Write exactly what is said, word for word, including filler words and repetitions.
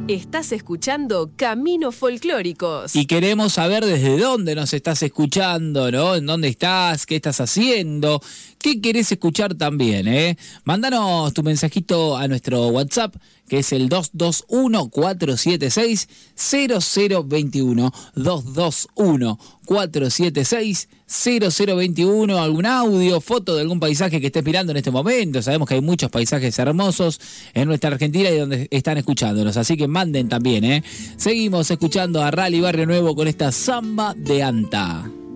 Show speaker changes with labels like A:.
A: Estás escuchando Caminos Folclóricos.
B: Y queremos saber desde dónde nos estás escuchando, ¿no? ¿En dónde estás? ¿Qué estás haciendo? ¿Qué querés escuchar también, eh? Mándanos tu mensajito a nuestro WhatsApp, que es el dos dos uno, cuatro siete seis, cero cero dos uno. dos dos uno, cuatro siete seis, cero cero dos uno. Algún audio, foto de algún paisaje que estés mirando en este momento. Sabemos que hay muchos paisajes hermosos en nuestra Argentina y donde están escuchándonos. Así que manden también, ¿eh? Seguimos escuchando a Rally Barrio Nuevo con esta samba de Anta.